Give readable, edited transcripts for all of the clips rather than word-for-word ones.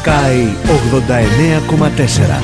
Sky 89,4.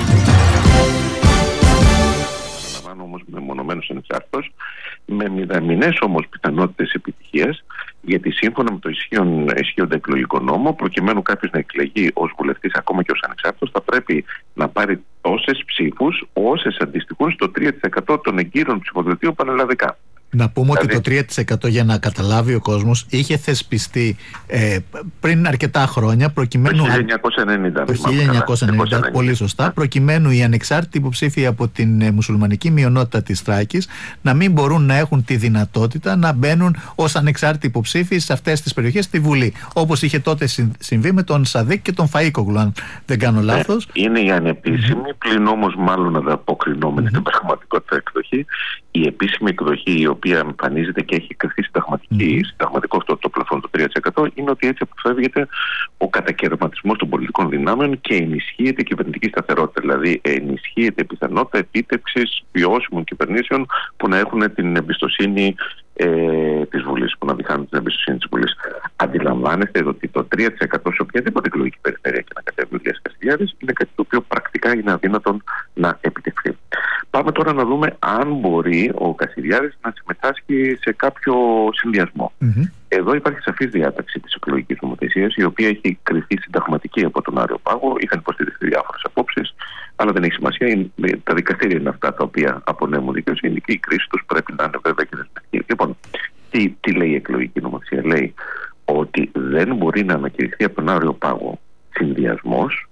Όμως μεμονωμένος ανεξάρτητος, με μηδαμινές όμως πιθανότητες επιτυχίας, γιατί σύμφωνα με το ισχύοντα εκλογικό νόμο, προκειμένου κάποιος να εκλεγεί ως βουλευτής, ακόμα και ως ανεξάρτητος, θα πρέπει να πάρει τόσες ψήφους όσες αντιστοιχούν στο 3% των εγκύρων ψηφοδελτίων πανελλαδικά. Να πούμε ότι το 3%, για να καταλάβει ο κόσμος, είχε θεσπιστεί πριν αρκετά χρόνια, προκειμένου. Το 1990, πολύ σωστά, προκειμένου οι ανεξάρτητοι υποψήφοι από την μουσουλμανική μειονότητα της Θράκης να μην μπορούν να έχουν τη δυνατότητα να μπαίνουν ως ανεξάρτητοι υποψήφοι σε αυτές τις περιοχές στη Βουλή. Όπως είχε τότε συμβεί με τον Σαδίκ και τον Φαΐκογλου, αν δεν κάνω λάθος. Είναι η ανεπίσημη, πλην όμως μάλλον ανταποκρινόμενη στην πραγματικότητα εκδοχή. Η επίσημη εκδοχή, η οποία εμφανίζεται και έχει κρυφθεί συνταγματικό αυτό το πλαφόν το 3%, είναι ότι έτσι αποφεύγεται ο κατακαιρματισμός των πολιτικών δυνάμεων και ενισχύεται η κυβερνητική σταθερότητα. Δηλαδή, ενισχύεται η πιθανότητα επίτευξης βιώσιμων κυβερνήσεων που να έχουν την εμπιστοσύνη της Βουλής, που να διχάνουν την εμπιστοσύνη της Βουλής. Αντιλαμβάνεστε ότι το 3% σε οποιαδήποτε εκλογική περιφέρεια και να κατέβει ο Ηλίας Κασιδιάρης είναι κάτι το οποίο πρακτικά είναι αδύνατον να επιτευχθεί. Πάμε τώρα να δούμε αν μπορεί ο Κασιδιάρης να συμμετάσχει σε κάποιο συνδυασμό. Εδώ υπάρχει σαφής διάταξη της εκλογικής νομοθεσίας, η οποία έχει κριθεί συνταγματική από τον Άριο Πάγο. Είχαν υποστηριχθεί διάφορες απόψεις, αλλά δεν έχει σημασία. Τα δικαστήρια είναι αυτά τα οποία απονέμουν δικαιοσύνη και η κρίση τους πρέπει να είναι βέβαια και δεσμευτική. Λοιπόν, τι λέει η εκλογική νομοθεσία? Λέει ότι δεν μπορεί να ανακηρυχθεί από τον Άριο Πάγο συνδυασμός,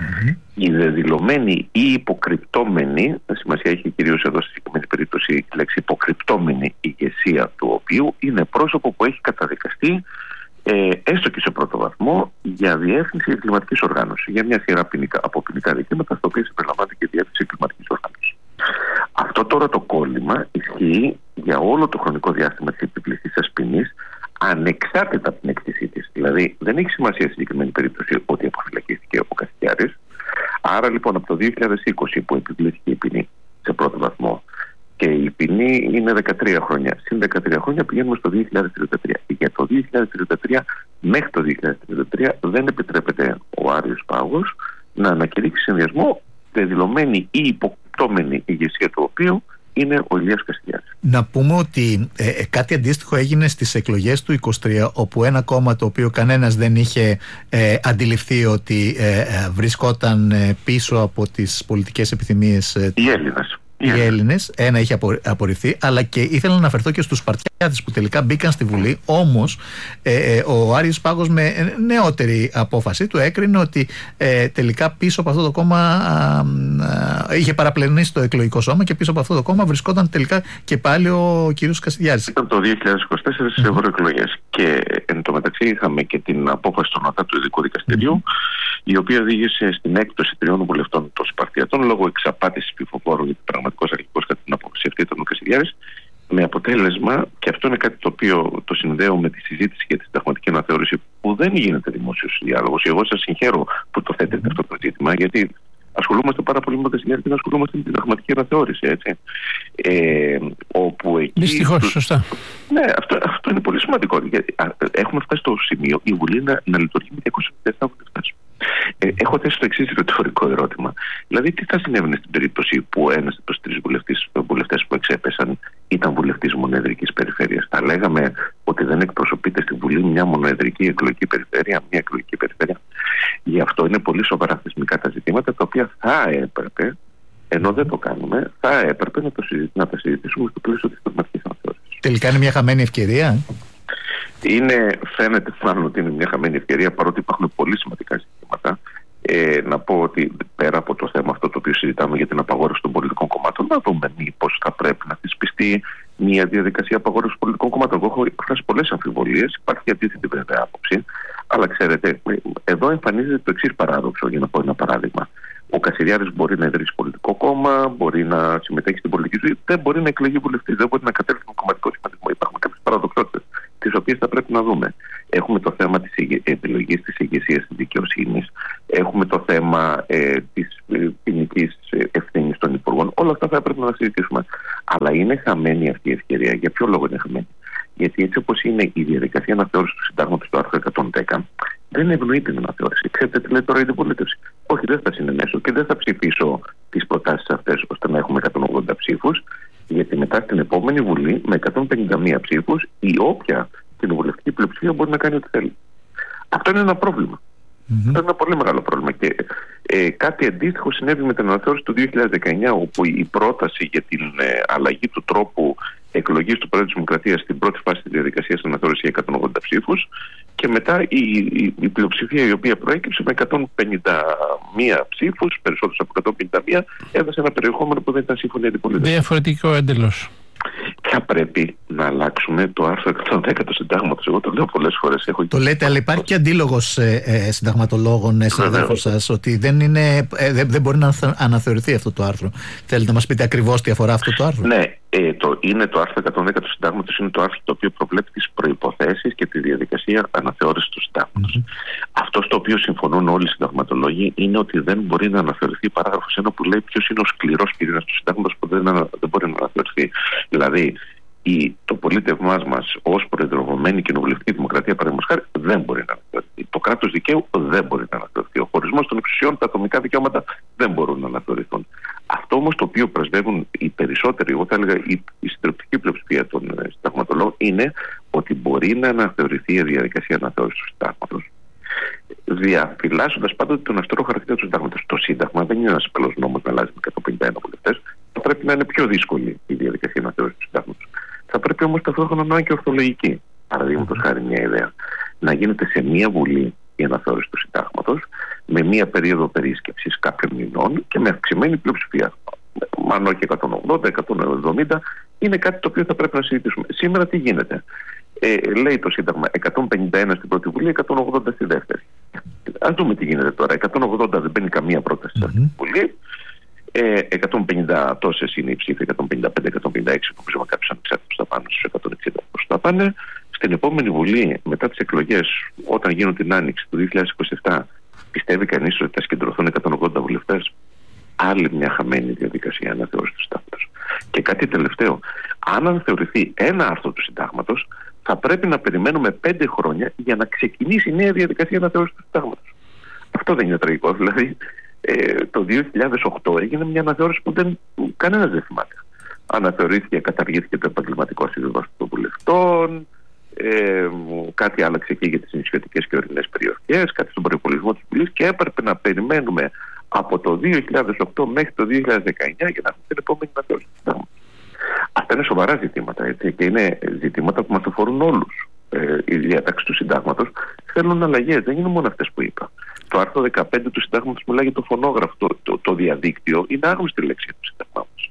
η δεδηλωμένη ή υποκρυπτόμενη, σημασία έχει κυρίως εδώ στη συγκεκριμένη περίπτωση η λέξη υποκρυπτόμενη ηγεσία του οποίου είναι πρόσωπο που έχει καταδικαστεί έστω και σε πρώτο βαθμό για διεύθυνση εγκληματικής οργάνωσης, για μια σειρά από ποινικά δικήματα, στα οποία συμπεριλαμβάνεται και διεύθυνση εγκληματικής οργάνωσης. Αυτό τώρα το κόλλημα ισχύει για όλο το χρονικό διάστημα της επιβληθής ποινής, ανεξάρτητα από την έκτησή της. Δηλαδή, δεν έχει σημασία στη συγκεκριμένη περίπτωση ότι αποφυλακίστηκε ο Κασιδιάρης. Άρα λοιπόν, από το 2020 που επιβλήθηκε η ποινή σε πρώτο βαθμό και η ποινή είναι 13 χρόνια, συν 13 χρόνια πηγαίνουμε στο 2033. Για το 2033, μέχρι το 2033, δεν επιτρέπεται ο Άριος Πάγος να ανακηρύξει συνδυασμό δεδηλωμένη ή υποπτώμενη ηγεσία του οποίου είναι ο Ηλίας Κασιδιάρης. Να πούμε ότι κάτι αντίστοιχο έγινε στις εκλογές του 23, όπου ένα κόμμα το οποίο κανένας δεν είχε αντιληφθεί ότι βρισκόταν πίσω από τις πολιτικές επιθυμίες, οι Έλληνες, ένα είχε απορριφθεί, αλλά και ήθελα να αναφερθώ και στους Σπαρτιάδες που τελικά μπήκαν στη Βουλή. Όμως ο Άριος Πάγος, με νεότερη απόφαση του, έκρινε ότι τελικά πίσω από αυτό το κόμμα είχε παραπλανήσει το εκλογικό σώμα και πίσω από αυτό το κόμμα βρισκόταν τελικά και πάλι ο κύριος Κασιδιάρης. Ήταν το 2024 στις ευρωεκλογές και εν τω μεταξύ είχαμε και την απόφαση του Ανώτατου Ειδικού Δικαστηρίου, η οποία οδήγησε στην έκπτωση 3 βουλευτών των Σπαρτιατών λόγω εξαπάτησης ψηφοφόρων, γιατί πραγματικός αρχικός κατά την απόφαση αυτή ήταν ο Κασιδιάρης, με αποτέλεσμα, και αυτό είναι κάτι το οποίο το συνδέω με τη συζήτηση για τη συνταγματική αναθεώρηση, που δεν γίνεται δημόσιος διάλογος. Εγώ σας συγχαίρω που το θέτετε αυτό το ζήτημα, γιατί ασχολούμαστε πάρα πολύ με το Κασιδιάρη και να ασχολούμαστε με τη συνταγματική αναθεώρηση, έτσι. Όπου εκεί. Δυστυχώς, σωστά. Ναι, αυτό είναι πολύ σημαντικό. Γιατί έχουμε φτάσει στο σημείο η Βουλή να λειτουργεί με 257 βουλευτές. Έχω θέσει το εξής ρητορικό ερώτημα. Δηλαδή, τι θα συνέβαινε στην περίπτωση που ένας από τους 3 βουλευτές που εξέπεσαν ήταν βουλευτής μονοεδρικής περιφέρειας? Θα λέγαμε ότι δεν εκπροσωπείται στη Βουλή μια μονοεδρική εκλογική περιφέρεια, μια εκλογική περιφέρεια? Γι' αυτό είναι πολύ σοβαρά θεσμικά τα ζητήματα, τα οποία θα έπρεπε, ενώ δεν το κάνουμε, θα έπρεπε να τα συζητήσουμε στο πλαίσιο της συνταγματικής αναθεώρησης. Τελικά είναι μια χαμένη ευκαιρία. Φαίνεται μάλλον ότι είναι μια χαμένη ευκαιρία, παρότι υπάρχουν πολύ σημαντικά ζητήματα. Να πω ότι πέρα από το θέμα αυτό το οποίο συζητάμε για την απαγόρευση των πολιτικών κομμάτων, να δούμε μήπως θα πρέπει να θεσπιστεί μια διαδικασία απαγόρευσης πολιτικών κομμάτων. Εγώ έχω εκφράσει πολλές αμφιβολίες, υπάρχει αντίθετη βέβαια άποψη, αλλά ξέρετε, εδώ εμφανίζεται το εξής παράδοξο, για να πω ένα παράδειγμα. Ο Κασιδιάρης μπορεί να ιδρύσει πολιτικό κόμμα, μπορεί να συμμετέχει στην πολιτική ζωή, δεν μπορεί να εκλεγεί βουλευτής, δεν μπορεί να κατέβει στον κομματικό σχηματισμό. Υπάρχουν κάποιες παραδοξότητες, τις οποίες θα πρέπει να δούμε. Έχουμε το θέμα της επιλογής της ηγεσίας της δικαιοσύνης, έχουμε το θέμα της ποινικής ευθύνης των υπουργών. Όλα αυτά θα πρέπει να συζητήσουμε. Αλλά είναι χαμένη αυτή η ευκαιρία. Για ποιο λόγο είναι χαμένη? Γιατί έτσι όπως είναι η διαδικασία αναθεώρησης του συντάγματος του άρθρου 110, δεν ευνοεί την αναθεώρηση. Ξέρετε τι λέει τώρα η αντιπολίτευση? Όχι, δεν θα συνενέσω και δεν θα ψηφίσω τις προτάσεις αυτές ώστε να έχουμε 180 ψήφους, γιατί μετά στην επόμενη Βουλή με 151 ψήφους η όποια κοινοβουλευτική πλειοψηφία μπορεί να κάνει ό,τι θέλει. Αυτό είναι ένα πρόβλημα. Αυτό είναι ένα πολύ μεγάλο πρόβλημα. Και κάτι αντίστοιχο συνέβη με την αναθεώρηση του 2019, όπου η πρόταση για την αλλαγή του τρόπου εκλογής του Πρόεδρου της Δημοκρατίας στην πρώτη φάση της διαδικασίας αναθεώρηση για 180 ψήφους, και μετά η πλειοψηφία η οποία προέκυψε με 151 ψήφους, περισσότερους από 151, έδωσε ένα περιεχόμενο που δεν ήταν σύμφωνο η αντιπολίτευση. Διαφορετικό εντελώς. Θα πρέπει να αλλάξουμε το άρθρο 110 του συντάγματος. Εγώ το λέω πολλές φορές. Το λέτε, αλλά υπάρχει και αντίλογος συνταγματολόγων, συναδέλφων σας, ότι δεν μπορεί να αναθεωρηθεί αυτό το άρθρο. Θέλετε να μας πείτε ακριβώς τι αφορά αυτό το άρθρο? Ναι, είναι το άρθρο 110 του συντάγματος, είναι το άρθρο το οποίο προβλέπει τις προϋποθέσεις και τη διαδικασία αναθεώρησης του συντάγματος. Αυτό στο οποίο συμφωνούν όλοι οι συνταγματολόγοι είναι ότι δεν μπορεί να αναθεωρηθεί η παράγραφος 1 που λέει ποιος είναι ο σκληρός πυρήνας του συντάγματος που δεν μπορεί να αναθεωρηθεί. Δηλαδή, το πολίτευμά μας ως προεδρευομένη κοινοβουλευτική δημοκρατία, παραδείγματος χάρη, δεν μπορεί να αναθεωρηθεί. Το κράτος δικαίου δεν μπορεί να αναθεωρηθεί. Ο χωρισμός των εξουσιών, τα ατομικά δικαιώματα δεν μπορούν να αναθεωρηθούν. Αυτό όμως το οποίο πρεσβεύουν οι περισσότεροι, εγώ θα έλεγα η συντριπτική πλειοψηφία των συνταγματολόγων, είναι ότι μπορεί να αναθεωρηθεί η διαδικασία αναθεώρησης του συντάγματος, διαφυλάσσοντας πάντοτε τον αυστηρό χαρακτήρα του συντάγματος. Το Σύνταγμα δεν είναι ένας απλός νόμος να αλλάζει με 151 βουλευτές. Θα πρέπει να είναι πιο δύσκολη η διαδικασία αναθεώρησης του συντάγματος. Θα πρέπει όμως ταυτόχρονα να είναι και ορθολογική. Παραδείγματος χάρη, μια ιδέα. Να γίνεται σε μία Βουλή η αναθεώρηση του συντάγματος, με μία περίοδο περίσκεψης κάποιων μηνών και με αυξημένη πλειοψηφία. Αν όχι 180, 170, είναι κάτι το οποίο θα πρέπει να συζητήσουμε. Σήμερα τι γίνεται? Λέει το Σύνταγμα 151 στην πρώτη Βουλή, 180 στη δεύτερη. Ας δούμε τι γίνεται τώρα. 180 δεν μπαίνει καμία πρόταση σε αυτή τη Βουλή. 150 τόσες είναι οι ψήφοι, 155-156, νομίζω κάποιους ανεξάρτητους θα πάνε στους 160 πώς θα πάνε. Στην επόμενη Βουλή, μετά τις εκλογές, όταν γίνουν την Άνοιξη του 2027, πιστεύει κανείς ότι θα συγκεντρωθούν 180 βουλευτές? Άλλη μια χαμένη διαδικασία αναθεώρησης του συντάγματος. Και κάτι τελευταίο, αν αναθεωρηθεί ένα άρθρο του συντάγματος, θα πρέπει να περιμένουμε 5 χρόνια για να ξεκινήσει η νέα διαδικασία αναθεώρησης του συντάγματος. Αυτό δεν είναι τραγικό? Δηλαδή, το 2008 έγινε μια αναθεώρηση που κανένας δεν θυμάται. Αναθεωρήθηκε, καταργήθηκε το επαγγελματικό συμβιβασμό των βουλευτών, κάτι άλλαξε εκεί για τις νησιωτικές και ορεινές περιοχές, κάτι στον προϋπολογισμό της Βουλής, και έπρεπε να περιμένουμε από το 2008 μέχρι το 2019 για να έχουμε την επόμενη αναθεώρηση του συντάγματος. Αυτά είναι σοβαρά ζητήματα, έτσι, και είναι ζητήματα που μας αφορούν όλους. Οι διατάξεις του συντάγματος θέλουν αλλαγές, δεν είναι μόνο αυτές που είπα. Το άρθρο 15 του συντάγματος μιλάει για το φωνόγραφο. Το διαδίκτυο είναι άγνωστη λέξη για το σύνταγμά μας.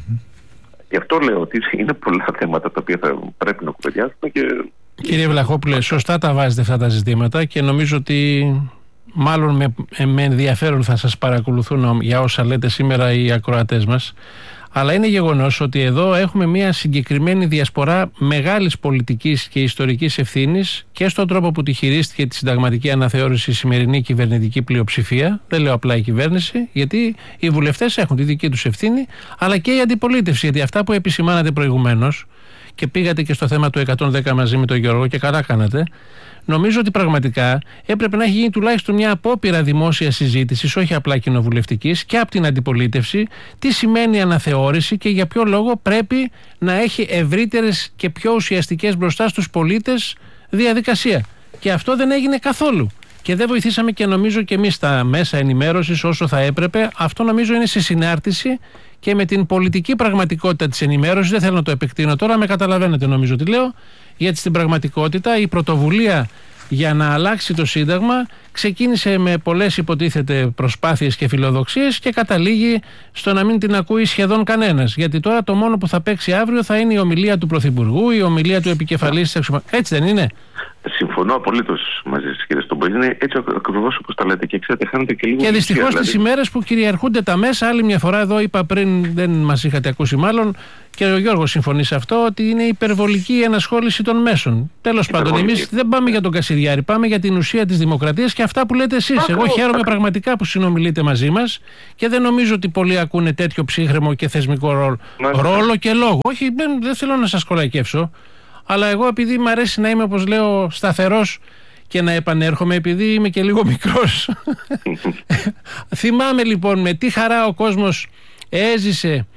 Γι' αυτό λέω ότι είναι πολλά θέματα τα οποία θα πρέπει να κουβεντιάσουμε. Κύριε Βλαχόπουλε, σωστά τα βάζετε αυτά τα ζητήματα και νομίζω ότι μάλλον με ενδιαφέρον θα σας παρακολουθούν για όσα λέτε σήμερα οι ακροατές μας. Αλλά είναι γεγονός ότι εδώ έχουμε μια συγκεκριμένη διασπορά μεγάλης πολιτικής και ιστορικής ευθύνης και στον τρόπο που τη χειρίστηκε τη συνταγματική αναθεώρηση η σημερινή κυβερνητική πλειοψηφία. Δεν λέω απλά η κυβέρνηση, γιατί οι βουλευτές έχουν τη δική τους ευθύνη, αλλά και η αντιπολίτευση. Γιατί αυτά που επισημάνατε προηγουμένως, και πήγατε και στο θέμα του 110 μαζί με τον Γιώργο και καλά κάνατε, νομίζω ότι πραγματικά έπρεπε να έχει γίνει τουλάχιστον μια απόπειρα δημόσια συζήτησης, όχι απλά κοινοβουλευτικής, και από την αντιπολίτευση, τι σημαίνει αναθεώρηση και για ποιο λόγο πρέπει να έχει ευρύτερες και πιο ουσιαστικές μπροστά στους πολίτες διαδικασία. Και αυτό δεν έγινε καθόλου. Και δεν βοηθήσαμε, και νομίζω και εμείς τα μέσα ενημέρωσης όσο θα έπρεπε. Αυτό νομίζω είναι σε συνάρτηση και με την πολιτική πραγματικότητα της ενημέρωσης. Δεν θέλω να το επεκτείνω τώρα, με καταλαβαίνετε νομίζω τι λέω. Γιατί στην πραγματικότητα η πρωτοβουλία για να αλλάξει το Σύνταγμα ξεκίνησε με πολλές υποτίθεται προσπάθειες και φιλοδοξίες και καταλήγει στο να μην την ακούει σχεδόν κανένας. Γιατί τώρα το μόνο που θα παίξει αύριο θα είναι η ομιλία του Πρωθυπουργού, η ομιλία του επικεφαλής της εξωματικής. Έτσι δεν είναι? Συμφωνώ απολύτως μαζί σας, κύριε Στομπολή. Είναι έτσι ακριβώς όπως τα λέτε, και ξέρετε, χάνετε και λίγο. Και δυστυχώς τις ημέρες που κυριαρχούνται τα μέσα, άλλη μια φορά εδώ είπα πριν, δεν μας είχατε ακούσει μάλλον, και ο Γιώργος συμφωνεί σε αυτό, ότι είναι υπερβολική η ενασχόληση των μέσων. Τέλος πάντων, εμείς δεν πάμε για τον Κασιδιάρη, πάμε για την ουσία της δημοκρατίας και αυτά που λέτε εσείς. Εγώ χαίρομαι πραγματικά που συνομιλείτε μαζί μας και δεν νομίζω ότι πολλοί ακούνε τέτοιο ψύχρεμο και θεσμικό ρόλο και λόγο. Όχι, δεν θέλω να σας κολακεύσω. Αλλά εγώ, επειδή μου αρέσει να είμαι, όπως λέω, σταθερός και να επανέρχομαι επειδή είμαι και λίγο μικρός. Θυμάμαι λοιπόν με τι χαρά ο κόσμος έζησε